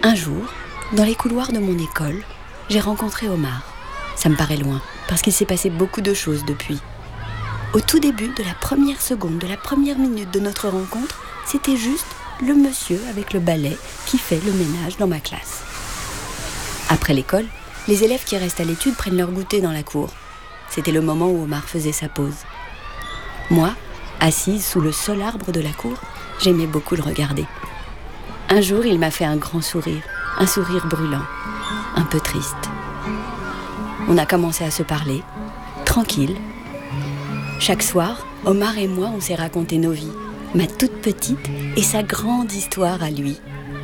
Un jour, dans les couloirs de mon école, j'ai rencontré Omar. Ça me paraît loin, parce qu'il s'est passé beaucoup de choses depuis. Au tout début de la première seconde, de la première minute de notre rencontre, c'était juste le monsieur avec le balai qui fait le ménage dans ma classe. Après l'école, les élèves qui restent à l'étude prennent leur goûter dans la cour. C'était le moment où Omar faisait sa pause. Moi, assise sous le seul arbre de la cour, j'aimais beaucoup le regarder. Un jour, il m'a fait un grand sourire, un sourire brûlant, un peu triste. On a commencé à se parler, tranquille. Chaque soir, Omar et moi, on s'est raconté nos vies, ma toute petite et sa grande histoire à lui.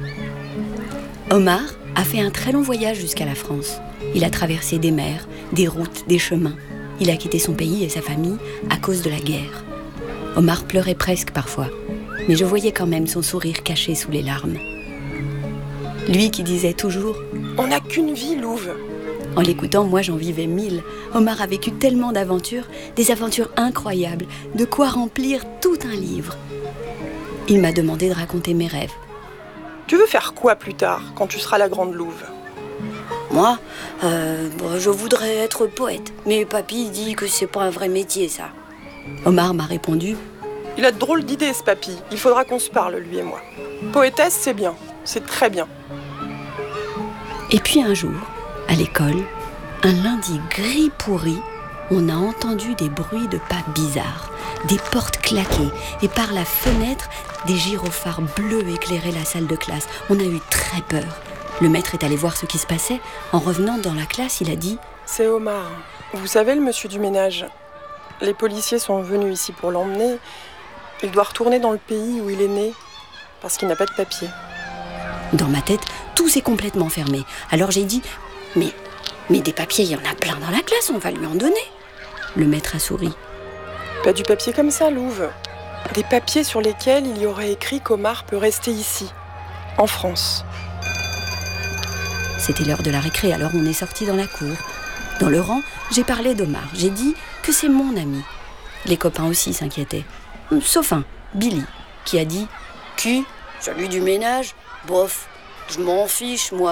Omar a fait un très long voyage jusqu'à la France. Il a traversé des mers, des routes, des chemins. Il a quitté son pays et sa famille à cause de la guerre. Omar pleurait presque parfois, mais je voyais quand même son sourire caché sous les larmes. Lui qui disait toujours « On n'a qu'une vie, Louve !» En l'écoutant, moi j'en vivais 1000. Omar a vécu tellement d'aventures, des aventures incroyables, de quoi remplir tout un livre. Il m'a demandé de raconter mes rêves. Tu veux faire quoi plus tard, quand tu seras la grande Louve ? Moi, je voudrais être poète. Mais papy dit que c'est pas un vrai métier, ça. Omar m'a répondu « Il a de drôles d'idées, ce papy. Il faudra qu'on se parle, lui et moi. Poétesse, c'est bien. C'est très bien. » Et puis un jour, à l'école, un lundi gris pourri, on a entendu des bruits de pas bizarres, des portes claquer, et par la fenêtre, des gyrophares bleus éclairaient la salle de classe. On a eu très peur. Le maître est allé voir ce qui se passait. En revenant dans la classe, il a dit « C'est Omar. Vous savez, le monsieur du ménage. Les policiers sont venus ici pour l'emmener. Il doit retourner dans le pays où il est né, parce qu'il n'a pas de papier. » Dans ma tête, tout s'est complètement fermé. Alors j'ai dit « Mais des papiers, il y en a plein dans la classe, on va lui en donner. » Le maître a souri. « Pas du papier comme ça, Louve. Des papiers sur lesquels il y aurait écrit qu'Omar peut rester ici, en France. » C'était l'heure de la récré, alors on est sorti dans la cour. Dans le rang, j'ai parlé d'Omar. J'ai dit que c'est mon ami. Les copains aussi s'inquiétaient. Sauf un, Billy, qui a dit « Qui ? Celui du ménage ? Bof, je m'en fiche, moi. »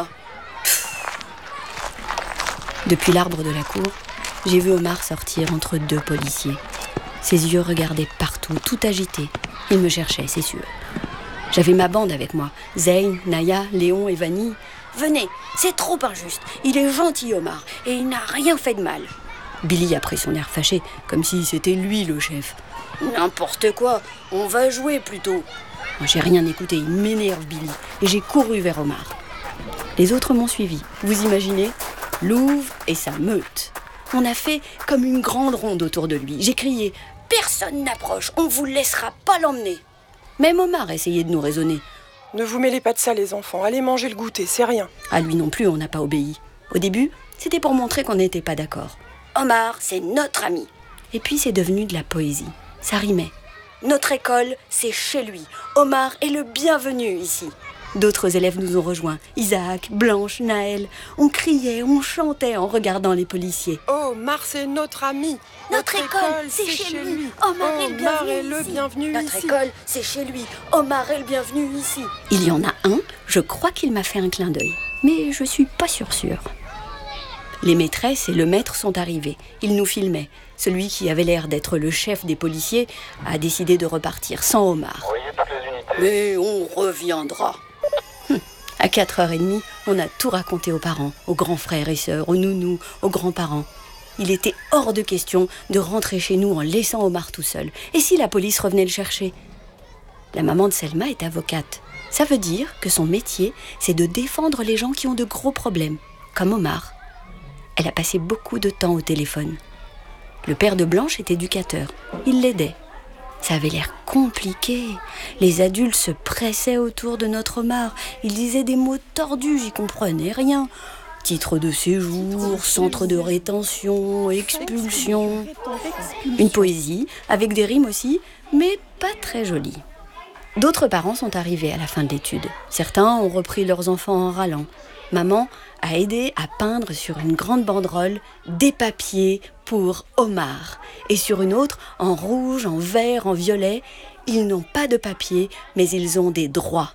Depuis l'arbre de la cour, j'ai vu Omar sortir entre deux policiers. Ses yeux regardaient partout, tout agités. Il me cherchait, c'est sûr. J'avais ma bande avec moi. Zeyn, Naya, Léon et Vanny. « Venez, c'est trop injuste. Il est gentil, Omar, et il n'a rien fait de mal. » Billy a pris son air fâché, comme si c'était lui le chef. « N'importe quoi, on va jouer plutôt. » Moi, j'ai rien écouté, il m'énerve, Billy, et j'ai couru vers Omar. Les autres m'ont suivi. Vous imaginez ? Louve et sa meute. On a fait comme une grande ronde autour de lui. J'ai crié « Personne n'approche, on vous laissera pas l'emmener. » Même Omar essayait de nous raisonner. « Ne vous mêlez pas de ça, les enfants. Allez manger le goûter, c'est rien. » À lui non plus, on n'a pas obéi. Au début, c'était pour montrer qu'on n'était pas d'accord. Omar, c'est notre ami. Et puis c'est devenu de la poésie. Ça rimait. Notre école, c'est chez lui. Omar est le bienvenu ici. D'autres élèves nous ont rejoints. Isaac, Blanche, Naël. On criait, on chantait en regardant les policiers. Omar, c'est notre ami. Notre école, c'est chez lui. Omar est le bienvenu ici. Notre école, c'est chez lui. Omar est le bienvenu ici. Il y en a un, je crois qu'il m'a fait un clin d'œil. Mais je suis pas sûre. Les maîtresses et le maître sont arrivés. Ils nous filmaient. Celui qui avait l'air d'être le chef des policiers a décidé de repartir sans Omar. Mais on reviendra. À 4h30, on a tout raconté aux parents, aux grands frères et sœurs, aux nounous, aux grands-parents. Il était hors de question de rentrer chez nous en laissant Omar tout seul. Et si la police revenait le chercher ? La maman de Selma est avocate. Ça veut dire que son métier, c'est de défendre les gens qui ont de gros problèmes, comme Omar. Elle a passé beaucoup de temps au téléphone. Le père de Blanche est éducateur. Il l'aidait. Ça avait l'air compliqué. Les adultes se pressaient autour de notre Omar. Ils disaient des mots tordus, j'y comprenais rien. Titre de séjour, centre de rétention, expulsion. Une poésie, avec des rimes aussi, mais pas très jolie. D'autres parents sont arrivés à la fin de l'étude. Certains ont repris leurs enfants en râlant. Maman a aidé à peindre sur une grande banderole des papiers pour Omar. Et sur une autre, en rouge, en vert, en violet, ils n'ont pas de papier, mais ils ont des droits.